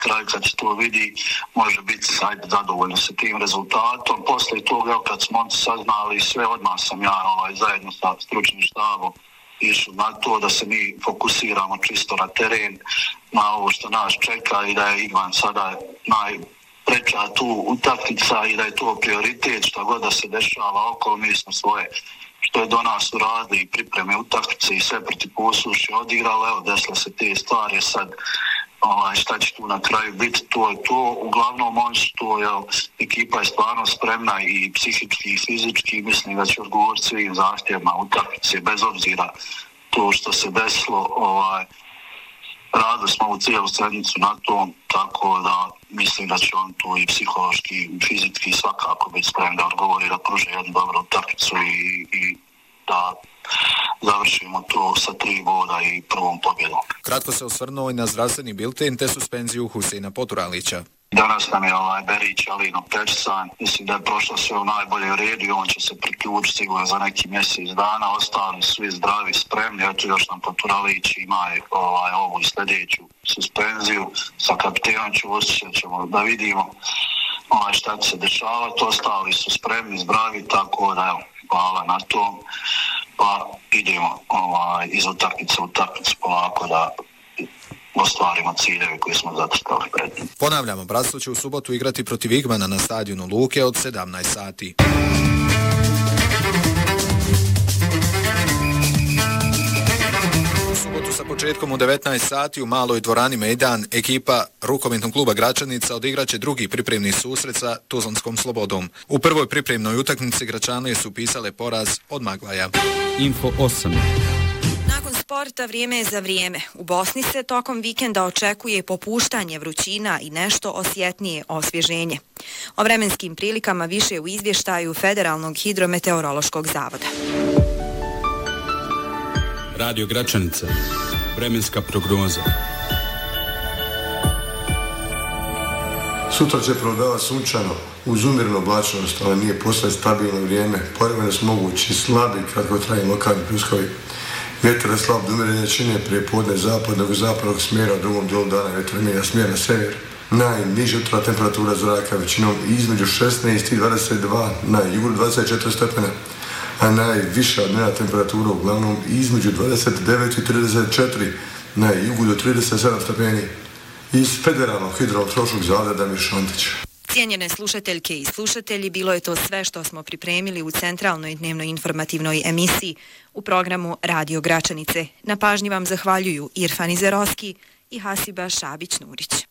kraju kad se to vidi može biti zadovoljno sa tim rezultatom. Poslije toga kad smo saznali sve, odmah sam ja zajedno sa stručnim štabom išli na to da se mi fokusiramo čisto na teren, na ovo što nas čeka i da je Igman sada najpreča tu utakmica i da je to prioritet, što god da se dešava okolo, mi smo svoje što je do nas uradili pripreme utakmice i sve protiv Posušja odigrali, evo desile se te stvari, sad šta će tu na kraju biti, to je to. Uglavnom ekipa je stvarno spremna i psihički i fizički, mislim da će odgovoriti svim zahtjevima utakmice, bez obzira to što se desilo, radili smo u cijelu sedmicu na tom, tako da mislim da će on tu i psihološki i fizički svakako biti spreman da odgovori, da pruže jednu dobru utakmicu i da završimo to sa 3 boda i prvom pobjedom. Kratko se osvrnuo i na zdravstveni bilten te suspenziju Huseina Poturalića. Danas nam je Berić Alino Pečsan, mislim da je prošlo sve u najbolje redu i on će se priključiti sigurno za neki mjesec dana, ostali svi zdravi, spremni, eto još nam Poturalić ima ovu i sljedeću suspenziju, sa kapitenom ćemo da vidimo šta će se dešavati, ostali su spremni, zdravi, tako da hvala na tom, pa idemo iz utakmice u utakmicu polako da ostvarimo ciljeve koje smo zacrtali pred njim. Ponavljamo, Bratstvo će u subotu igrati protiv Igmana na stadionu Luke od 17 sati. U subotu sa početkom u 19 sati u maloj dvorani Mejdan ekipa rukometnog kluba Gračanica odigraće drugi pripremni susret sa Tuzlanskom Slobodom. U prvoj pripremnoj utakmici Gračane su upisale poraz od Maglaja. Info 8. Nakon sporta vrijeme je za vrijeme. U Bosni se tokom vikenda očekuje popuštanje vrućina i nešto osjetnije osvježenje. O vremenskim prilikama više u izvještaju Federalnog hidrometeorološkog zavoda. Radio Gračanica. Vremenska prognoza. Sutra će prevladavati sunčano uz umjerenu oblačnost, ali nije posve stabilno vrijeme. Povremeno su mogući slabi kratkotrajni lokalni pljuskovi. Vjetar je slab do umjerene jačine prije podne zapadnog smjera, u drugom dijelu dana vjetar mijenja smjer na sjever. Najniža jutarnja temperatura zraka većinom između 16 i 22, na jugu 24 stepena, a najviša dnevna temperatura uglavnom između 29 i 34, na jugu do 37 stepeni. Iz Federalnog hidrometeorološkog zavoda Damir Šantić. Cijenjene slušateljke i slušatelji, bilo je to sve što smo pripremili u centralnoj dnevnoj informativnoj emisiji u programu Radio Gračanice. Na pažnji vam zahvaljuju Irfan Izeroski i Hasiba Šabić-Nurić.